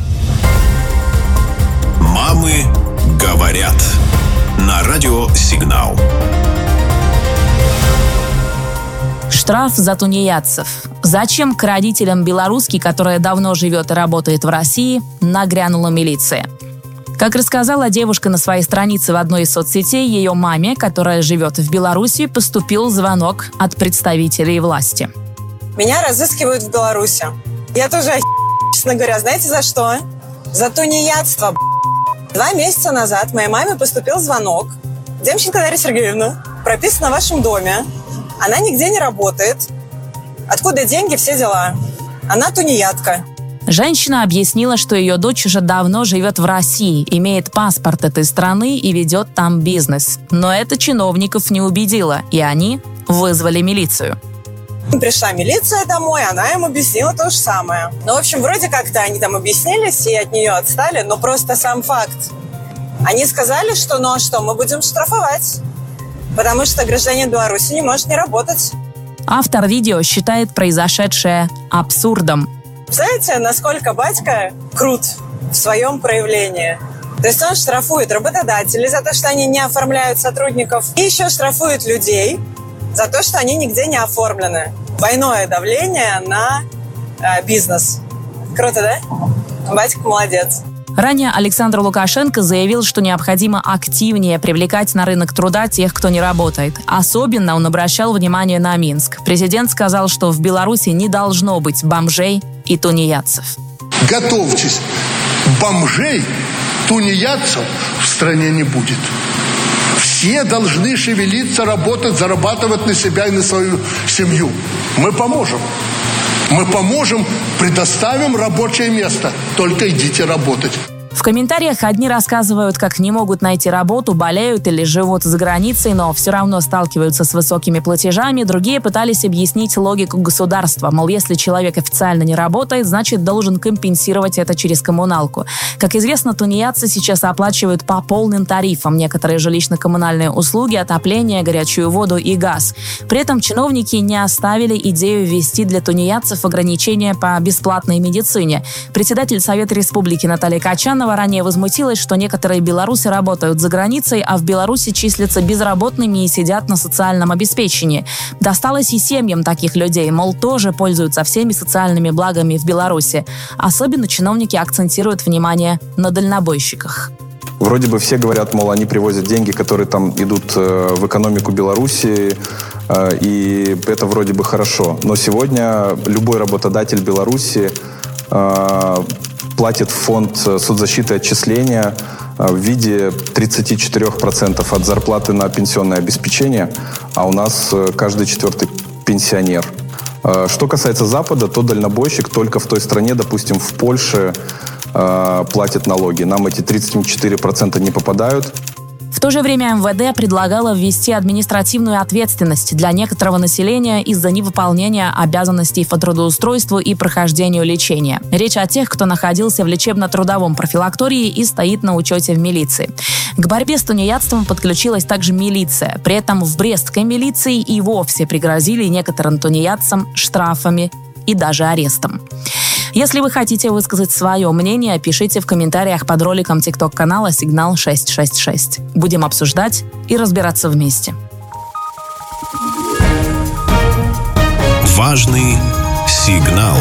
Мамы говорят на радио «Сигнал». Штраф за тунеядцев. Зачем к родителям белоруски, которая давно живет и работает в России, нагрянула милиция? Как рассказала девушка на своей странице в одной из соцсетей, ее маме, которая живет в Беларуси, поступил звонок от представителей власти. Меня разыскивают в Беларуси. Я тоже охи... честно говоря, знаете за что? За тунеядство. Два месяца назад моей маме поступил звонок. Демченко Дарья Сергеевна, прописана в вашем доме. Она нигде не работает. Откуда деньги, все дела? Она тунеядка. Женщина объяснила, что ее дочь уже давно живет в России, имеет паспорт этой страны и ведет там бизнес. Но это чиновников не убедило, и они вызвали милицию. Пришла милиция домой, она им объяснила то же самое. Ну, в общем, вроде как-то они там объяснились и от нее отстали, но просто сам факт. Они сказали, что ну а что, мы будем штрафовать, потому что гражданин Беларуси не может не работать. Автор видео считает произошедшее абсурдом. Знаете, насколько батька крут в своем проявлении? То есть он штрафует работодателей за то, что они не оформляют сотрудников, и еще штрафует людей за то, что они нигде не оформлены. Двойное давление на э, бизнес. Круто, да? Батька молодец. Ранее Александр Лукашенко заявил, что необходимо активнее привлекать на рынок труда тех, кто не работает. Особенно он обращал внимание на Минск. Президент сказал, что в Беларуси не должно быть бомжей и тунеядцев. Готовьтесь, бомжей, тунеядцев в стране не будет. Все должны шевелиться, работать, зарабатывать на себя и на свою семью. Мы поможем. Мы поможем, предоставим рабочее место. Только идите работать. В комментариях одни рассказывают, как не могут найти работу, болеют или живут за границей, но все равно сталкиваются с высокими платежами. Другие пытались объяснить логику государства. Мол, если человек официально не работает, значит, должен компенсировать это через коммуналку. Как известно, тунеядцы сейчас оплачивают по полным тарифам некоторые жилищно-коммунальные услуги, отопление, горячую воду и газ. При этом чиновники не оставили идею ввести для тунеядцев ограничения по бесплатной медицине. Председатель Совета Республики Наталья Качанова ранее возмутилась, что некоторые белорусы работают за границей, а в Беларуси числятся безработными и сидят на социальном обеспечении. Досталось и семьям таких людей, мол, тоже пользуются всеми социальными благами в Беларуси. Особенно чиновники акцентируют внимание на дальнобойщиках. Вроде бы все говорят, мол, они привозят деньги, которые там идут в экономику Беларуси, и это вроде бы хорошо. Но сегодня любой работодатель Беларуси платит в фонд соцзащиты отчисления в виде тридцать четыре процента от зарплаты на пенсионное обеспечение, а у нас каждый четвертый пенсионер. Что касается Запада, то дальнобойщик только в той стране, допустим, в Польше, платит налоги. Нам эти тридцать четыре процента не попадают. В то же время эм вэ дэ предлагало ввести административную ответственность для некоторого населения из-за невыполнения обязанностей по трудоустройству и прохождению лечения. Речь о тех, кто находился в лечебно-трудовом профилактории и стоит на учете в милиции. К борьбе с тунеядством подключилась также милиция. При этом в брестской милиции и вовсе пригрозили некоторым тунеядцам штрафами и даже арестом. Если вы хотите высказать свое мнение, пишите в комментариях под роликом тикток-канала «Сигнал шесть шесть шесть». Будем обсуждать и разбираться вместе. Важный сигнал.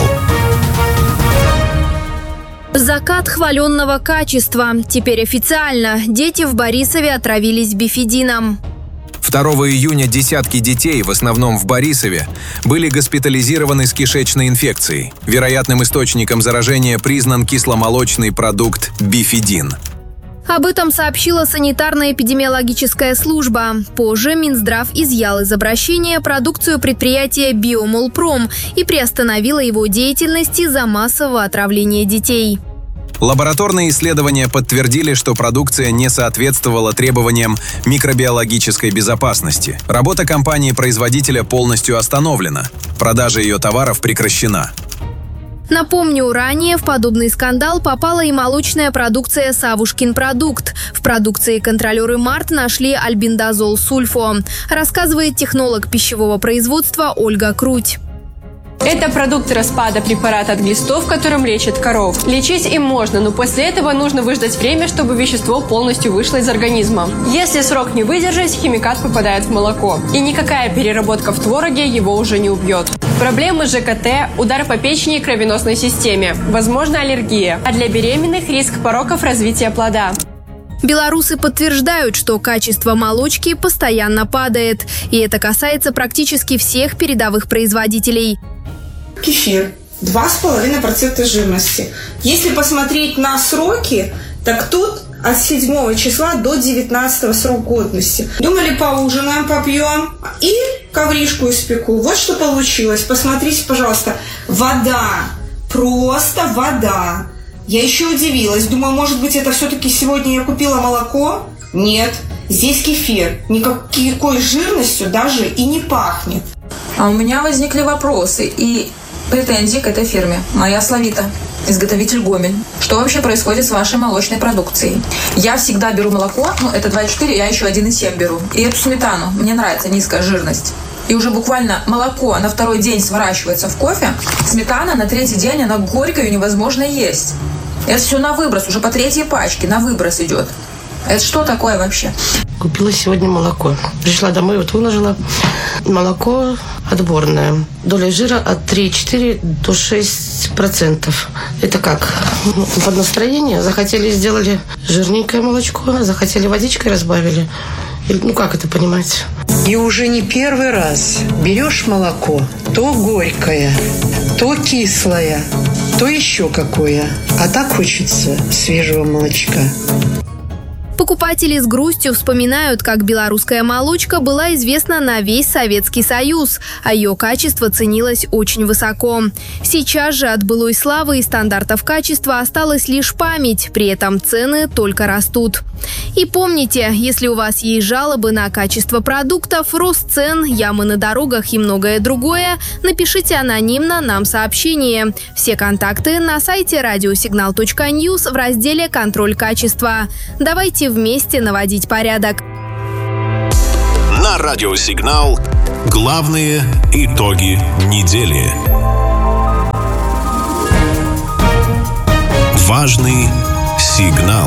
Закат хваленного качества. Теперь официально. Дети в Борисове отравились бифидином. второго июня десятки детей, в основном в Борисове, были госпитализированы с кишечной инфекцией. Вероятным источником заражения признан кисломолочный продукт бифидин. Об этом сообщила санитарно-эпидемиологическая служба. Позже Минздрав изъял из обращения продукцию предприятия «Биомолпром» и приостановила его деятельность из-за массового отравления детей. Лабораторные исследования подтвердили, что продукция не соответствовала требованиям микробиологической безопасности. Работа компании-производителя полностью остановлена. Продажа ее товаров прекращена. Напомню, ранее в подобный скандал попала и молочная продукция «Савушкин продукт». В продукции контролеры МАРТ нашли альбендазол сульфо, рассказывает технолог пищевого производства Ольга Круть. Это продукт распада препарата от глистов, которым лечат коров. Лечить им можно, но после этого нужно выждать время, чтобы вещество полностью вышло из организма. Если срок не выдержать, химикат попадает в молоко. И никакая переработка в твороге его уже не убьет. Проблемы жэ ка тэ, удар по печени и кровеносной системе. Возможно, аллергия. А для беременных риск пороков развития плода. Белорусы подтверждают, что качество молочки постоянно падает. И это касается практически всех передовых производителей. Кефир два с половиной процента жирности. Если посмотреть на сроки, так тут от седьмого числа до девятнадцатого срок годности. Думали, поужинаем, попьем и ковришку испеку. Вот что получилось. Посмотрите, пожалуйста. Вода. Просто вода. Я еще удивилась. Думаю, может быть, это все-таки сегодня я купила молоко? Нет. Здесь кефир. Никакой жирностью даже и не пахнет. А у меня возникли вопросы и претензии к этой фирме. Моя Славита, изготовитель Гомель. Что вообще происходит с вашей молочной продукцией? Я всегда беру молоко, ну это два и четыре, я еще один и семь беру. И эту сметану, мне нравится низкая жирность. И уже буквально молоко на второй день сворачивается в кофе, сметана на третий день, она горькая, ее невозможно есть. Это все на выброс, уже по третьей пачке на выброс идет. Это что такое вообще? Купила сегодня молоко. Пришла домой, вот выложила. Молоко отборное. Доля жира от три целых четыре десятых до шесть процентов. Это как? Под настроение. Захотели, сделали жирненькое молочко, захотели водичкой разбавили. Ну, как это понимать? И уже не первый раз берешь молоко, то горькое, то кислое, то еще какое. А так хочется свежего молочка. Покупатели с грустью вспоминают, как белорусская молочка была известна на весь Советский Союз, а ее качество ценилось очень высоко. Сейчас же от былой славы и стандартов качества осталась лишь память, при этом цены только растут. И помните, если у вас есть жалобы на качество продуктов, рост цен, ямы на дорогах и многое другое, напишите анонимно нам сообщение. Все контакты на сайте радиосигнал точка ньюс в разделе «Контроль качества». Давайте вместе наводить порядок. На радиосигнал главные итоги недели. Важный сигнал.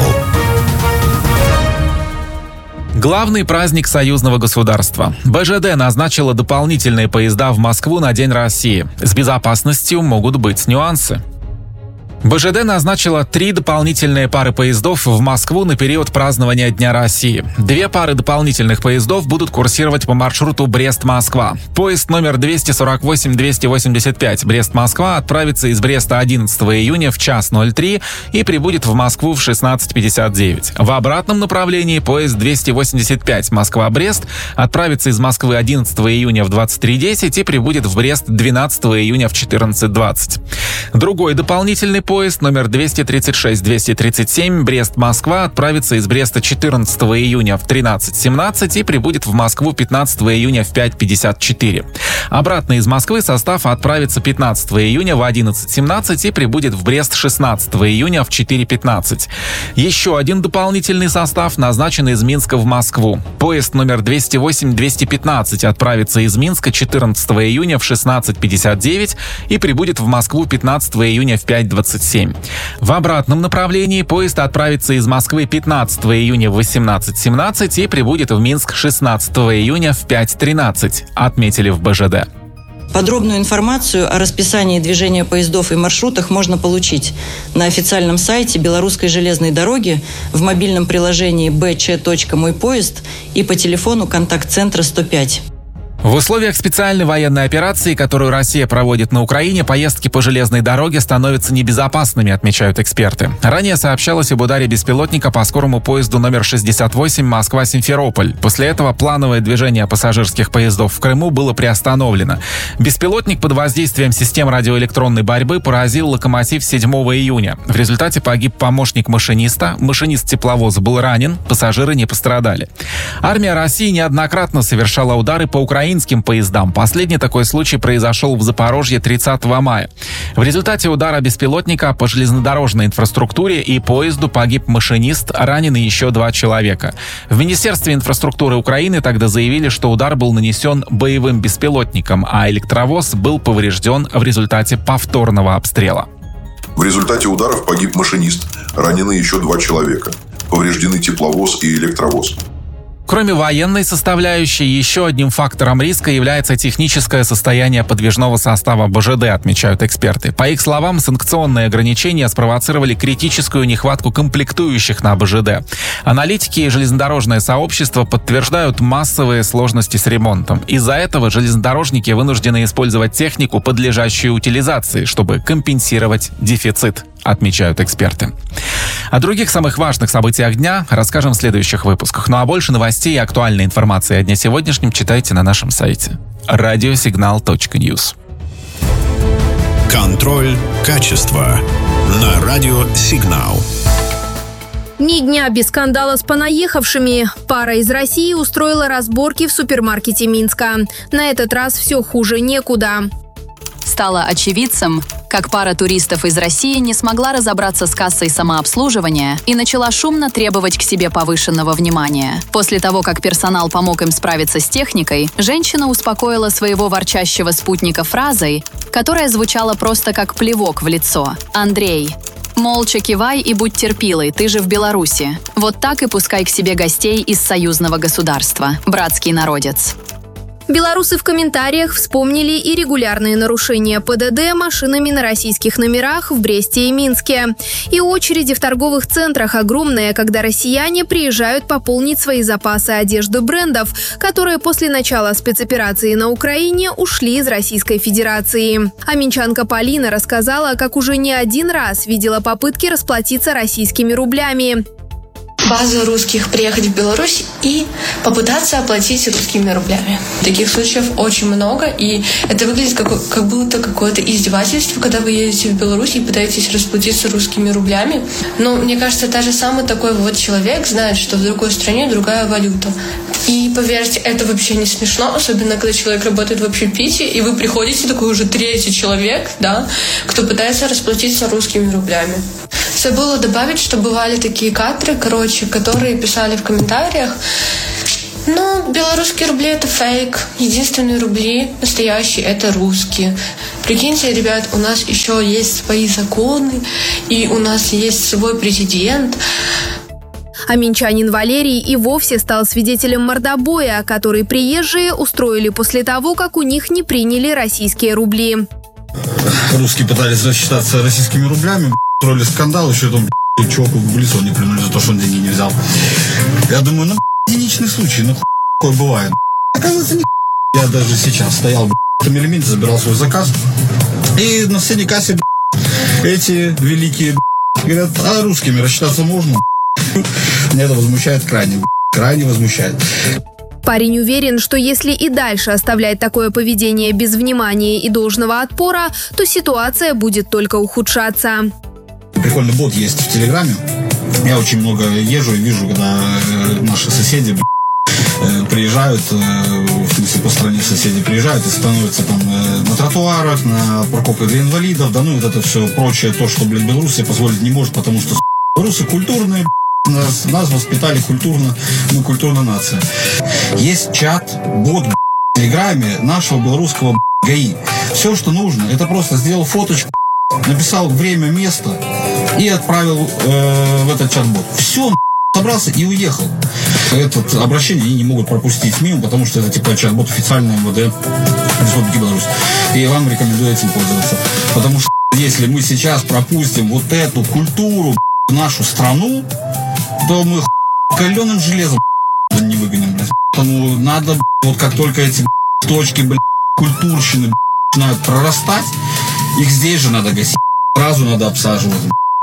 Главный праздник союзного государства. БЖД назначила дополнительные поезда в Москву на День России. С безопасностью могут быть нюансы. БЖД назначила три дополнительные пары поездов в Москву на период празднования Дня России. Две пары дополнительных поездов будут курсировать по маршруту Брест-Москва. Поезд номер двести сорок восемь двести восемьдесят пять Брест-Москва отправится из Бреста одиннадцатого июня в час ноль три и прибудет в Москву в шестнадцать пятьдесят девять. В обратном направлении поезд двести восемьдесят пять Москва-Брест отправится из Москвы одиннадцатого июня в двадцать три десять и прибудет в Брест двенадцатого июня в четырнадцать двадцать. Другой дополнительный поезд Поезд номер двести тридцать шесть двести тридцать семь Брест-Москва отправится из Бреста четырнадцатого июня в тринадцать семнадцать и прибудет в Москву пятнадцатого июня в пять пятьдесят четыре. Обратно из Москвы состав отправится пятнадцатого июня в одиннадцать семнадцать и прибудет в Брест шестнадцатого июня в четыре пятнадцать. Еще один дополнительный состав назначен из Минска в Москву. Поезд номер двести восемь двести пятнадцать отправится из Минска четырнадцатого июня в шестнадцать пятьдесят девять и прибудет в Москву пятнадцатого июня в пять двадцать семь. В обратном направлении поезд отправится из Москвы пятнадцатого июня в восемнадцать семнадцать и прибудет в Минск шестнадцатого июня в пять тринадцать, отметили в БЖД. Подробную информацию о расписании движения поездов и маршрутах можно получить на официальном сайте Белорусской железной дороги, в мобильном приложении бэ че точка мой поезд и по телефону контакт-центра сто пять. В условиях специальной военной операции, которую Россия проводит на Украине, поездки по железной дороге становятся небезопасными, отмечают эксперты. Ранее сообщалось об ударе беспилотника по скорому поезду номер шестьдесят восемь Москва-Симферополь. После этого плановое движение пассажирских поездов в Крыму было приостановлено. Беспилотник под воздействием систем радиоэлектронной борьбы поразил локомотив седьмого июня. В результате погиб помощник машиниста, машинист тепловоза был ранен, пассажиры не пострадали. Армия России неоднократно совершала удары по украинским поездам. Последний такой случай произошел в Запорожье тридцатого мая. В результате удара беспилотника по железнодорожной инфраструктуре и поезду погиб машинист, ранены еще два человека. В Министерстве инфраструктуры Украины тогда заявили, что удар был нанесен боевым беспилотником, а электровоз был поврежден в результате повторного обстрела. В результате ударов погиб машинист, ранены еще два человека. Повреждены тепловоз и электровоз. Кроме военной составляющей, еще одним фактором риска является техническое состояние подвижного состава БЖД, отмечают эксперты. По их словам, санкционные ограничения спровоцировали критическую нехватку комплектующих на БЖД. Аналитики и железнодорожное сообщество подтверждают массовые сложности с ремонтом. Из-за этого железнодорожники вынуждены использовать технику, подлежащую утилизации, чтобы компенсировать дефицит, отмечают эксперты. О других самых важных событиях дня расскажем в следующих выпусках. Ну а больше новостей и актуальной информации о дне сегодняшнем читайте на нашем сайте радиосигнал точка ньюс. Контроль качества на радиосигнал. Ни дня без скандала с понаехавшими. Пара из России устроила разборки в супермаркете Минска. На этот раз все хуже некуда. Стало очевидцем, как пара туристов из России не смогла разобраться с кассой самообслуживания и начала шумно требовать к себе повышенного внимания. После того, как персонал помог им справиться с техникой, женщина успокоила своего ворчащего спутника фразой, которая звучала просто как плевок в лицо. «Андрей, Молча кивай и будь терпилой, ты же в Беларуси. Вот так и пускай к себе гостей из союзного государства. Братский народец. Белорусы в комментариях вспомнили и регулярные нарушения ПДД машинами на российских номерах в Бресте и Минске. И очереди в торговых центрах огромные, когда россияне приезжают пополнить свои запасы одежды брендов, которые после начала спецоперации на Украине ушли из Российской Федерации. А минчанка Полина рассказала, как уже не один раз видела попытки расплатиться российскими рублями. База русских приехать в Беларусь и попытаться оплатить русскими рублями. Таких случаев очень много, и это выглядит как, как будто какое-то издевательство, когда вы едете в Беларусь и пытаетесь расплатиться русскими рублями. Но мне кажется, даже самый такой вот человек знает, что в другой стране другая валюта. И поверьте, это вообще не смешно, особенно когда человек работает в общепите, и вы приходите, такой уже третий человек, да, кто пытается расплатиться русскими рублями. Забыла добавить, что бывали такие кадры, короче, которые писали в комментариях: ну, белорусские рубли — это фейк, единственные рубли настоящие — это русские. Прикиньте, ребят, у нас еще есть свои законы, и у нас есть свой президент. А минчанин Валерий и вовсе стал свидетелем мордобоя, который приезжие устроили после того, как у них не приняли российские рубли. Русские пытались рассчитаться российскими рублями, устроили скандал, еще там чуваку в лицо не плюнули за то, что он деньги не взял. Я думаю, ну, единичный случай, ну, такое бывает. Оказывается, не я даже сейчас стоял в этом элементе, забирал свой заказ, и на соседней кассе эти великие говорят: а русскими рассчитаться можно? Меня это возмущает крайне, крайне возмущает. Парень уверен, что если и дальше оставлять такое поведение без внимания и должного отпора, то ситуация будет только ухудшаться. Прикольный бот есть в Телеграме. Я очень много езжу и вижу, когда наши соседи приезжают, в смысле по стране соседи приезжают и становятся там на тротуарах, на парковках для инвалидов, да ну вот это все прочее, то, что, блядь, Беларусь себе позволить не может, потому что белорусы культурные, Нас, нас воспитали культурно, мы культурная нация. Есть чат, бот в Телеграме нашего белорусского ГАИ. Все, что нужно, это просто сделал фоточку, написал время, место и отправил э, в этот чат-бот. Все, собрался и уехал. Это обращение они не могут пропустить мимо, потому что это типа чат-бот официальный МВД Республики Беларусь. И вам рекомендую этим пользоваться. Потому что если мы сейчас пропустим вот эту культуру в нашу страну, то мы каленым железом не выгоним, блядь. Поэтому надо, вот как только эти точки, блядь, культурщины, блядь, начинают прорастать, их здесь же надо гасить. Сразу надо обсаживать.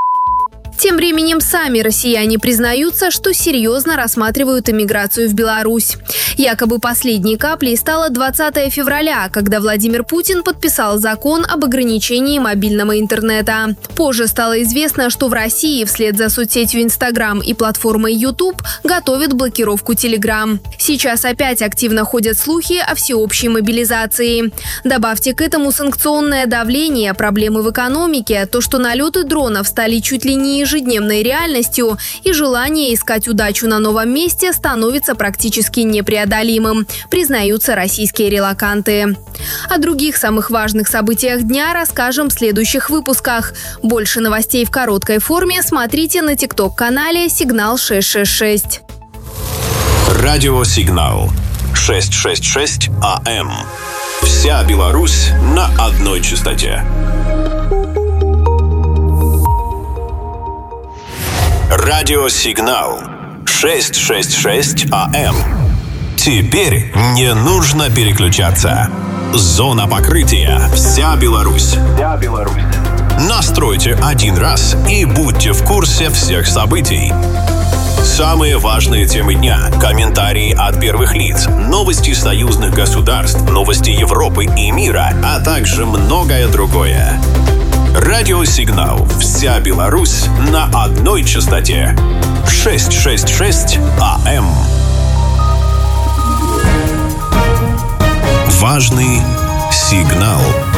Тем временем сами россияне признаются, что серьезно рассматривают эмиграцию в Беларусь. Якобы последней каплей стало двадцатое февраля, когда Владимир Путин подписал закон об ограничении мобильного интернета. Позже стало известно, что в России вслед за соцсетью Инстаграм и платформой Ютуб готовят блокировку Телеграм. Сейчас опять активно ходят слухи о всеобщей мобилизации. Добавьте к этому санкционное давление, проблемы в экономике, то, что налеты дронов стали чуть ли не ежедневной реальностью, и желание искать удачу на новом месте становится практически непреодолимым, признаются российские релоканты. О других самых важных событиях дня расскажем в следующих выпусках. Больше новостей в короткой форме смотрите на тикток-канале «Сигнал шесть шесть шесть». Радио «Сигнал» шестьсот шестьдесят шесть АМ. Вся Беларусь на одной частоте. Радио «Сигнал» шестьсот шестьдесят шесть АМ. Теперь не нужно переключаться. Зона покрытия. Вся Беларусь. Вся Беларусь. Настройте один раз и будьте в курсе всех событий. Самые важные темы дня, комментарии от первых лиц, новости союзных государств, новости Европы и мира, а также многое другое. Радио «Сигнал». Вся Беларусь на одной частоте. шестьсот шестьдесят шесть АМ. Важный сигнал.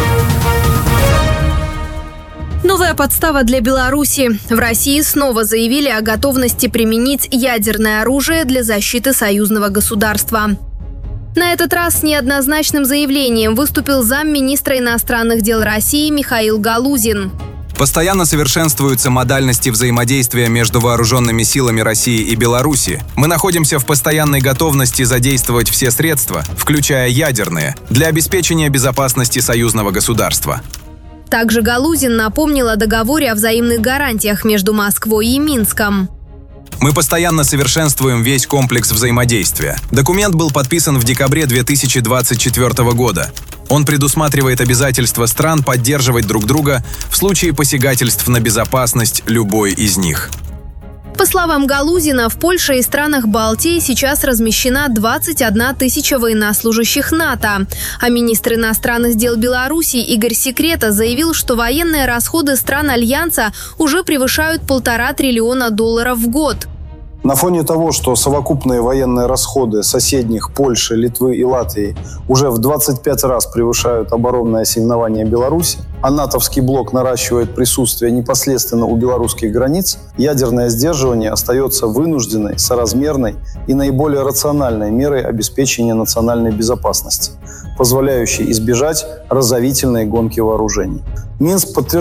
Новая подстава для Беларуси. В России снова заявили о готовности применить ядерное оружие для защиты союзного государства. На этот раз с неоднозначным заявлением выступил замминистра иностранных дел России Михаил Галузин. Постоянно совершенствуются модальности взаимодействия между вооруженными силами России и Беларуси. Мы находимся в постоянной готовности задействовать все средства, включая ядерные, для обеспечения безопасности союзного государства. Также Галузин напомнил о договоре о взаимных гарантиях между Москвой и Минском. Мы постоянно совершенствуем весь комплекс взаимодействия. Документ был подписан в декабре две тысячи двадцать четвёртого года. Он предусматривает обязательства стран поддерживать друг друга в случае посягательств на безопасность любой из них. По словам Галузина, в Польше и странах Балтии сейчас размещена двадцать одна тысяча военнослужащих НАТО. А министр иностранных дел Беларуси Игорь Секрета заявил, что военные расходы стран Альянса уже превышают полтора триллиона долларов в год. На фоне того, что совокупные военные расходы соседних Польши, Литвы и Латвии уже в двадцать пять раз превышают оборонное ассигнование Беларуси, а натовский блок наращивает присутствие непосредственно у белорусских границ, ядерное сдерживание остается вынужденной, соразмерной и наиболее рациональной мерой обеспечения национальной безопасности, позволяющей избежать разорительной гонки вооружений. Минск подтверждает